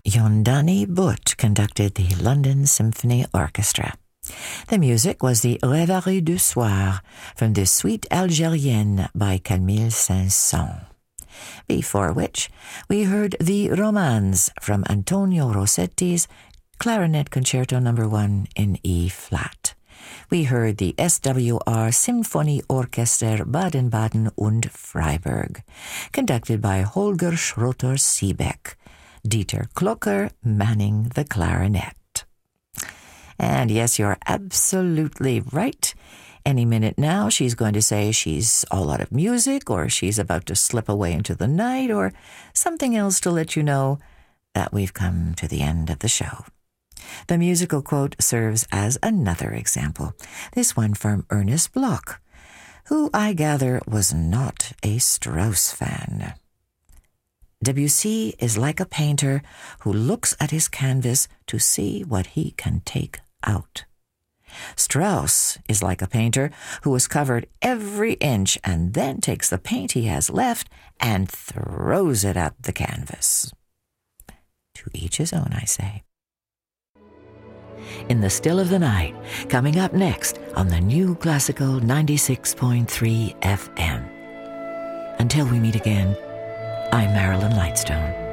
Yondani Butt conducted the London Symphony Orchestra. The music was the Rêverie du Soir from the Suite Algérienne by Camille Saint-Saëns. Before which, we heard the Romance from Antonio Rossetti's Clarinet Concerto No. 1 in E-flat. We heard the SWR Symphonieorchester Baden-Baden und Freiburg, conducted by Holger Schroter-Siebeck, Dieter Klocker manning the clarinet. And yes, you're absolutely right. Any minute now, she's going to say she's all out of music, or she's about to slip away into the night, or something else to let you know that we've come to the end of the show. The musical quote serves as another example, this one from Ernest Bloch, who I gather was not a Strauss fan. Debussy is like a painter who looks at his canvas to see what he can take out. Strauss is like a painter who has covered every inch and then takes the paint he has left and throws it at the canvas. To each his own, I say. In the Still of the Night, coming up next on the New Classical 96.3 FM. Until we meet again, I'm Marilyn Lightstone.